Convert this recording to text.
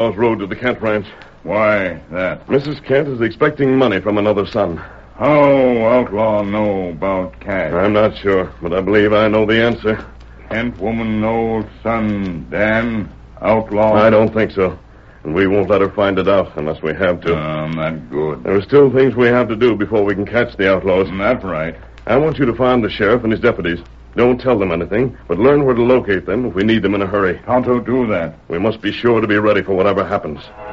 road to the Kent ranch. Why that? Mrs. Kent is expecting money from another son. How outlaw know about cash? I'm not sure, but I believe I know the answer. Kent woman know son, Dan, outlaw? I don't think so. And we won't let her find it out unless we have to. Not good. There are still things we have to do before we can catch the outlaws. That's right. I want you to find the sheriff and his deputies. Don't tell them anything, but learn where to locate them if we need them in a hurry. How to do that? We must be sure to be ready for whatever happens.